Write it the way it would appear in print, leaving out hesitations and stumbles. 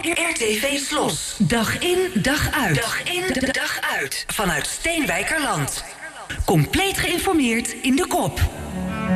RTV Slos. Dag in, dag uit. Dag in, dag uit. Vanuit Steenwijkerland. Compleet geïnformeerd in de kop.